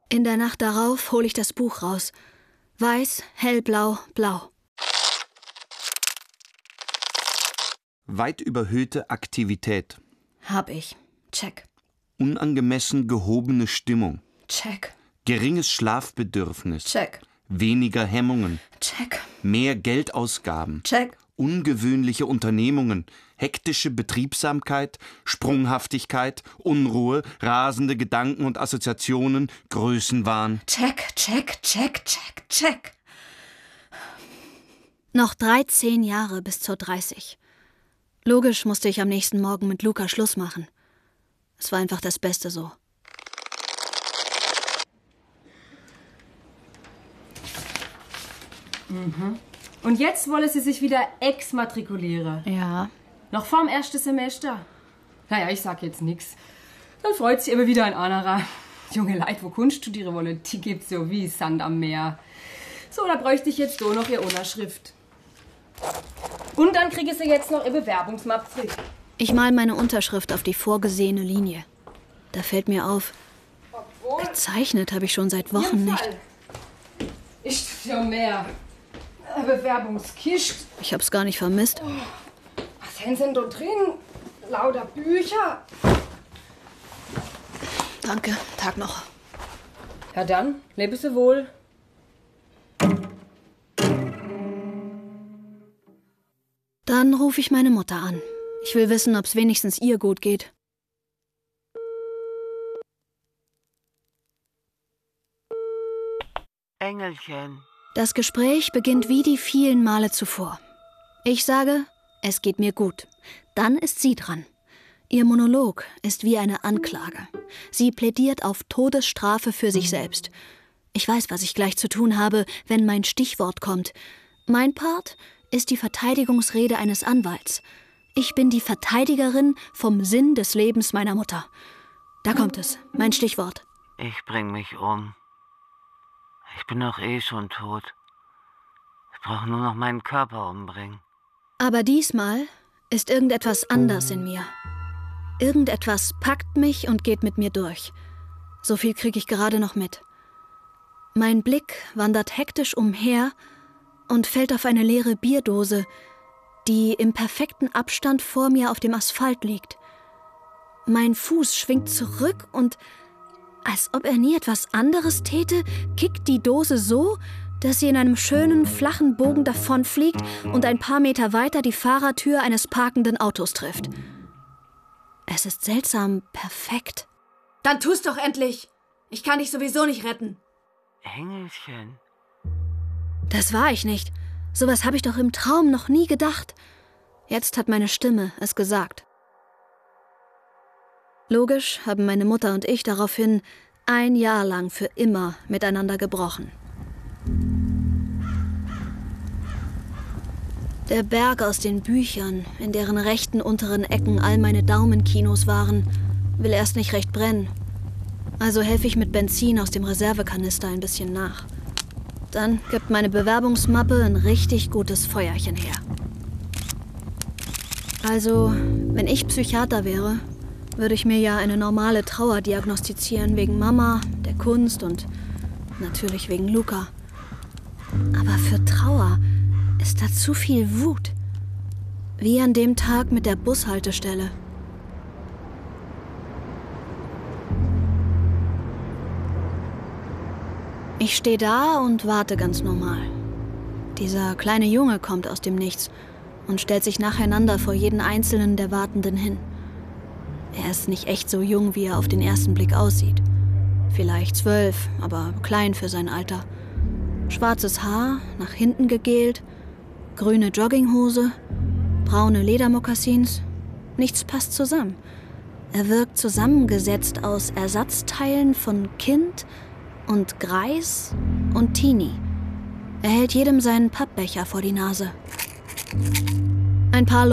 In der Nacht darauf hole ich das Buch raus. Weiß, hellblau, blau. Weit überhöhte Aktivität. Hab ich. Check. Unangemessen gehobene Stimmung. Check. Geringes Schlafbedürfnis. Check. Weniger Hemmungen. Check. Mehr Geldausgaben. Check. Ungewöhnliche Unternehmungen. Hektische Betriebsamkeit. Sprunghaftigkeit. Unruhe. Rasende Gedanken und Assoziationen. Größenwahn. Check, check, check, check, check. Noch 13 Jahre bis zur 30. Logisch musste ich am nächsten Morgen mit Luca Schluss machen. Es war einfach das Beste so. Und jetzt wolle sie sich wieder exmatrikulieren. Ja. Noch vorm ersten Semester. Naja, ich sag jetzt nix. Dann freut sie immer wieder ein anderer. Junge Leute, wo Kunst studieren wollen, die gibt's so wie Sand am Meer. So, da bräuchte ich jetzt so noch ihr Unterschrift. Und dann kriege sie jetzt noch ihr Bewerbungsmap zurück. Ich mal meine Unterschrift auf die vorgesehene Linie. Da fällt mir auf, gezeichnet habe ich schon seit Wochen nicht. Ich ja mehr. Bewerbungskist. Ich hab's gar nicht vermisst. Was haben sie denn da drin? Lauter Bücher. Danke, Tag noch. Ja dann, lebe sie wohl. Dann rufe ich meine Mutter an. Ich will wissen, ob's wenigstens ihr gut geht. Engelchen. Das Gespräch beginnt wie die vielen Male zuvor. Ich sage, es geht mir gut. Dann ist sie dran. Ihr Monolog ist wie eine Anklage. Sie plädiert auf Todesstrafe für sich selbst. Ich weiß, was ich gleich zu tun habe, wenn mein Stichwort kommt. Mein Part ist die Verteidigungsrede eines Anwalts. Ich bin die Verteidigerin vom Sinn des Lebens meiner Mutter. Da kommt es, mein Stichwort. Ich bring mich um. Ich bin doch eh schon tot. Ich brauche nur noch meinen Körper umbringen. Aber diesmal ist irgendetwas anders in mir. Irgendetwas packt mich und geht mit mir durch. So viel kriege ich gerade noch mit. Mein Blick wandert hektisch umher und fällt auf eine leere Bierdose, die im perfekten Abstand vor mir auf dem Asphalt liegt. Mein Fuß schwingt zurück und, als ob er nie etwas anderes täte, kickt die Dose so, dass sie in einem schönen, flachen Bogen davonfliegt und ein paar Meter weiter die Fahrertür eines parkenden Autos trifft. Es ist seltsam perfekt. Dann tu's doch endlich! Ich kann dich sowieso nicht retten. Engelchen. Das war ich nicht. Sowas habe ich doch im Traum noch nie gedacht. Jetzt hat meine Stimme es gesagt. Logisch haben meine Mutter und ich daraufhin 1 Jahr lang für immer miteinander gebrochen. Der Berg aus den Büchern, in deren rechten unteren Ecken all meine Daumenkinos waren, will erst nicht recht brennen. Also helfe ich mit Benzin aus dem Reservekanister ein bisschen nach. Dann gibt meine Bewerbungsmappe ein richtig gutes Feuerchen her. Also, wenn ich Psychiater wäre, würde ich mir ja eine normale Trauer diagnostizieren wegen Mama, der Kunst und natürlich wegen Luca. Aber für Trauer ist da zu viel Wut. Wie an dem Tag mit der Bushaltestelle. Ich stehe da und warte ganz normal. Dieser kleine Junge kommt aus dem Nichts und stellt sich nacheinander vor jeden einzelnen der Wartenden hin. Er ist nicht echt so jung, wie er auf den ersten Blick aussieht. Vielleicht 12, aber klein für sein Alter. Schwarzes Haar, nach hinten gegelt, grüne Jogginghose, braune Ledermokassins. Nichts passt zusammen. Er wirkt zusammengesetzt aus Ersatzteilen von Kind und Greis und Teenie. Er hält jedem seinen Pappbecher vor die Nase. Ein paar